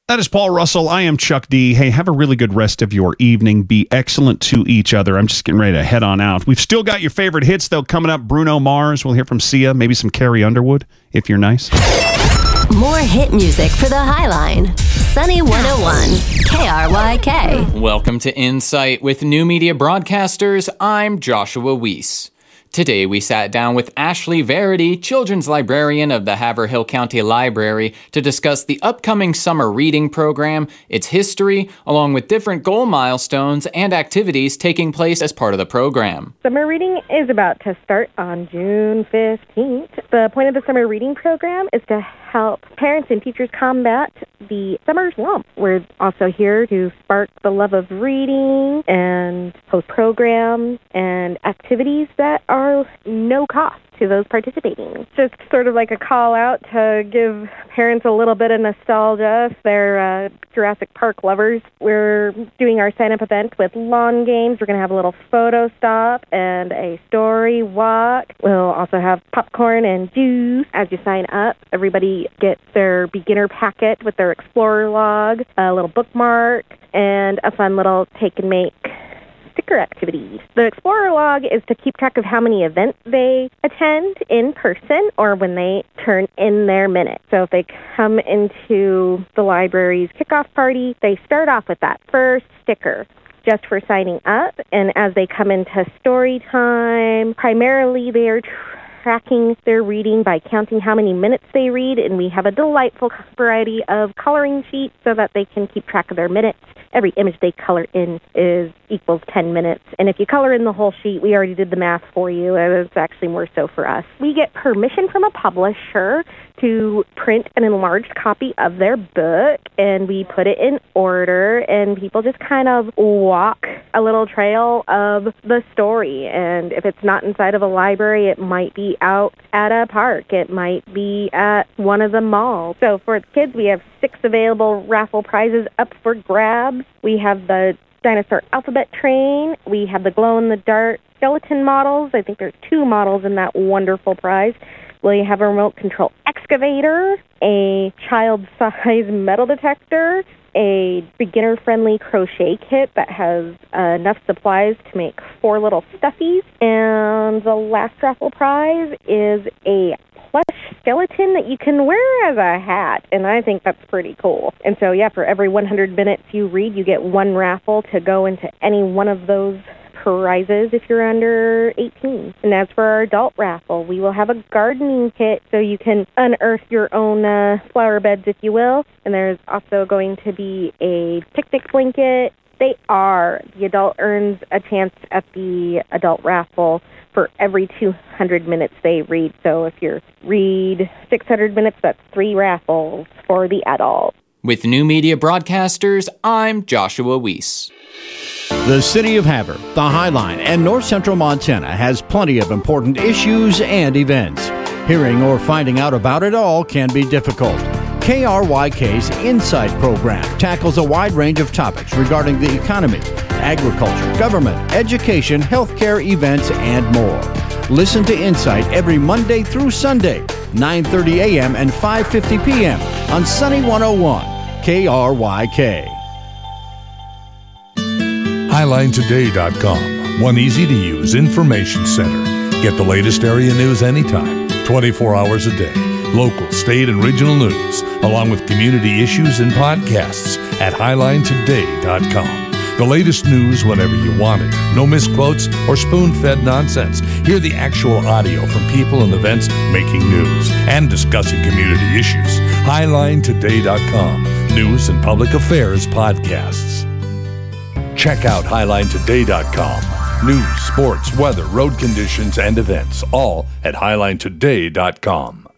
That is Paul Russell. I am Chuck D. Hey, have a really good rest of your evening. Be excellent to each other. I'm just getting ready to head on out. We've still got your favorite hits, though, coming up. Bruno Mars. We'll hear from Sia. Maybe some Carrie Underwood, if you're nice. More hit music for the Highline. Sunny 101, KRYK. Welcome to Insight with New Media Broadcasters. I'm Joshua Weiss. Today we sat down with Ashley Verity, children's librarian of the Haverhill County Library, to discuss the upcoming summer reading program, its history, along with different goal milestones and activities taking place as part of the program. Summer reading is about to start on June 15th. The point of the summer reading program is to help parents and teachers combat the summer slump. We're also here to spark the love of reading and host programs and activities that are no cost to those participating. Just sort of like a call out to give parents a little bit of nostalgia if they're Jurassic Park lovers. We're doing our sign-up event with lawn games. We're going to have a little photo stop and a story walk. We'll also have popcorn and juice. As you sign up, everybody gets their beginner packet with their Explorer log, a little bookmark, and a fun little take-and-make sticker activity. The Explorer log is to keep track of how many events they attend in person or when they turn in their minutes. So if they come into the library's kickoff party, they start off with that first sticker just for signing up. And as they come into story time, primarily they are tracking their reading by counting how many minutes they read, and we have a delightful variety of coloring sheets so that they can keep track of their minutes. Every image they color in equals 10 minutes. And if you color in the whole sheet, we already did the math for you, and it's actually more so for us. We get permission from a publisher to print an enlarged copy of their book, and we put it in order, and people just kind of walk a little trail of the story. And if it's not inside of a library, it might be out at a park. It might be at one of the malls. So for the kids, we have 6 available raffle prizes up for grabs. We have the dinosaur alphabet train. We have the glow-in-the-dark skeleton models. I think there's 2 models in that wonderful prize. We have a remote control excavator, a child-size metal detector, a beginner-friendly crochet kit that has enough supplies to make 4 little stuffies. And the last raffle prize is a plush skeleton that you can wear as a hat, and I think that's pretty cool. And so, yeah, for every 100 minutes you read, you get 1 raffle to go into any one of those prizes if you're under 18. And as for our adult raffle, we will have a gardening kit so you can unearth your own flower beds, if you will. And there's also going to be a picnic blanket. The adult earns a chance at the adult raffle for every 200 minutes they read. So if you read 600 minutes, that's 3 raffles for the adult. With New Media Broadcasters, I'm Joshua Weiss. The City of Havre, the Highline, and North Central Montana has plenty of important issues and events. Hearing or finding out about it all can be difficult. KRYK's Insight program tackles a wide range of topics regarding the economy, agriculture, government, education, healthcare, events, and more. Listen to Insight every Monday through Sunday, 9:30 a.m. and 5:50 p.m. on Sunny 101, KRYK. HighlineToday.com, one easy-to-use information center. Get the latest area news anytime, 24 hours a day. Local, state, and regional news, along with community issues and podcasts at HighlineToday.com. The latest news whenever you want it. No misquotes or spoon-fed nonsense. Hear the actual audio from people and events making news and discussing community issues. HighlineToday.com, news and public affairs podcasts. Check out HighlineToday.com. News, sports, weather, road conditions, and events, all at HighlineToday.com.